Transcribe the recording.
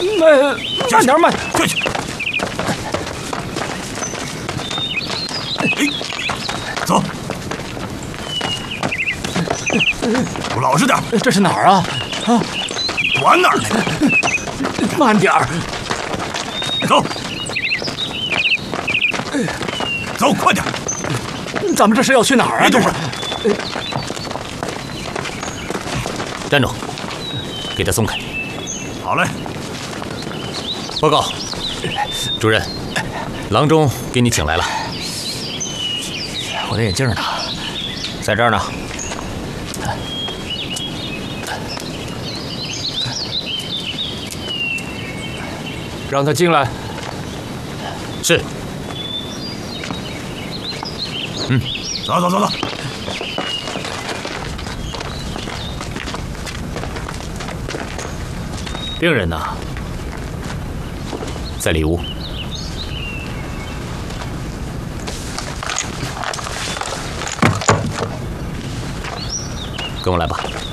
慢点，慢下去。走，我老实点。 这是哪儿啊？啊， 管哪儿去？ 慢点儿。 走，走，快点！ 咱们这是要去哪儿啊？这是。 站住！给他松开。 好嘞。 报告，主任，郎中给你请来了。 我的眼镜呢？ 在这儿呢。 让他进来。 是。 走走走走。 病人呢？在里屋。跟我来吧。